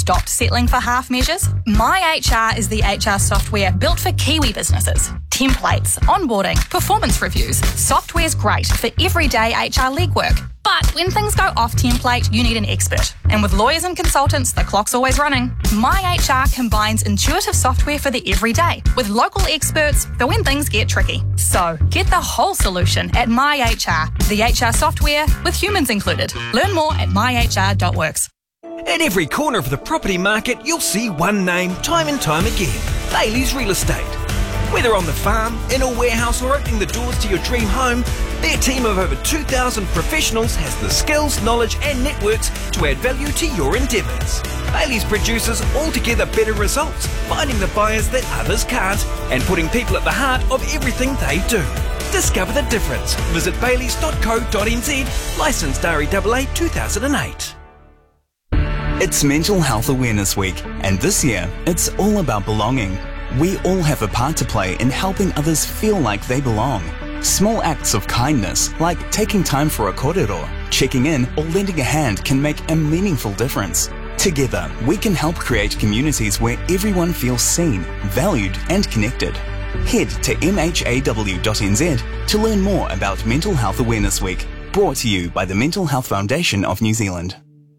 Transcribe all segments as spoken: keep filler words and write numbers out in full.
stopped settling for half measures? MyHR is the H R software built for Kiwi businesses. Templates, onboarding, performance reviews. Software's great for everyday H R legwork. But when things go off template, you need an expert. And with lawyers and consultants, the clock's always running. MyHR combines intuitive software for the everyday with local experts for when things get tricky. So get the whole solution at MyHR, the H R software with humans included. Learn more at my h r dot works. At every corner of the property market, you'll see one name time and time again. Bailey's Real Estate. Whether on the farm, in a warehouse or opening the doors to your dream home, their team of over two thousand professionals has the skills, knowledge and networks to add value to your endeavours. Bailey's produces altogether better results, finding the buyers that others can't and putting people at the heart of everything they do. Discover the difference. Visit baileys dot co dot n z, licensed R E A A two thousand eight. It's Mental Health Awareness Week, and this year, it's all about belonging. We all have a part to play in helping others feel like they belong. Small acts of kindness, like taking time for a korero, checking in, or lending a hand can make a meaningful difference. Together, we can help create communities where everyone feels seen, valued, and connected. Head to m h a w dot n z to learn more about Mental Health Awareness Week, brought to you by the Mental Health Foundation of New Zealand.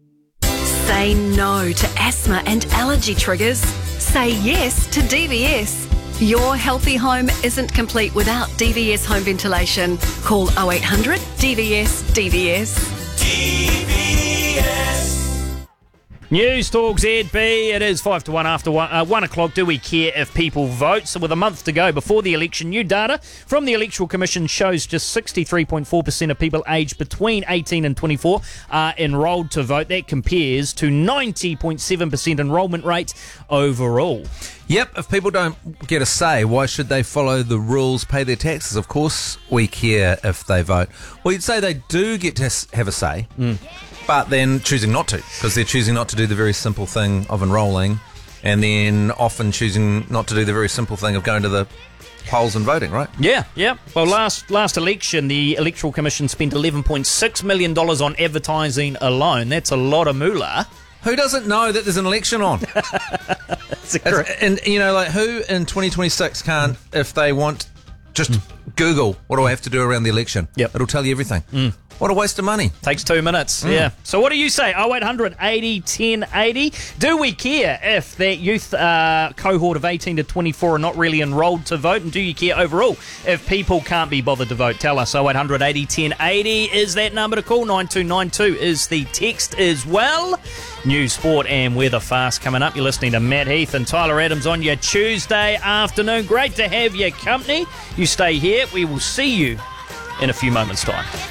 Say no to asthma and allergy triggers. Say yes to D V S. Your healthy home isn't complete without D V S home ventilation. Call oh eight hundred D V S D V S. D V S. News Talk Z B. It is five to one after one, uh, one o'clock. Do we care if people vote? So with a month to go before the election, new data from the Electoral Commission shows just sixty-three point four percent of people aged between eighteen and twenty-four are enrolled to vote. That compares to ninety point seven percent enrolment rate overall. Yep, if people don't get a say, why should they follow the rules, pay their taxes? Of course we care if they vote. Well, you'd say they do get to have a say, mm. but then choosing not to, because they're choosing not to do the very simple thing of enrolling, and then often choosing not to do the very simple thing of going to the polls and voting, right? Yeah, yeah. Well, last last election, the Electoral Commission spent eleven point six million dollars on advertising alone. That's a lot of moolah. Who doesn't know that there's an election on? And, you know, like, who in twenty twenty-six can't, if they want, just mm. Google, what do I have to do around the election? Yep. It'll tell you everything. Mm. What a waste of money. Takes two minutes, mm. yeah. So what do you say? oh eight hundred eighty ten eighty. Do we care if that youth uh, cohort of eighteen to twenty-four are not really enrolled to vote? And do you care overall if people can't be bothered to vote? Tell us. oh eight hundred eighty ten eighty is that number to call. nine two nine two is the text as well. News, sport and weather fast coming up. You're listening to Matt Heath and Tyler Adams on your Tuesday afternoon. Great to have your company. You stay here. We will see you in a few moments' time.